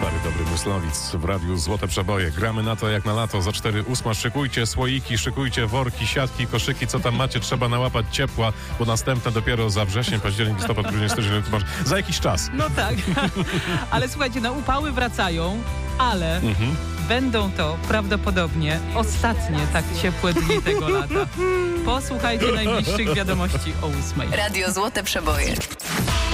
Stary dobry Myslowic w radiu Złote Przeboje. Gramy na to jak na lato. Za 4:08 szykujcie słoiki, szykujcie worki, siatki, koszyki, co tam macie. Trzeba nałapać ciepła, bo następne dopiero za wrzesień, październik, listopad, grudzień, styczeń, za jakiś czas. No tak. Ale słuchajcie, no upały wracają, ale będą to prawdopodobnie ostatnie tak ciepłe dni tego lata. Posłuchajcie najbliższych wiadomości o 8:00. Radio Złote Przeboje.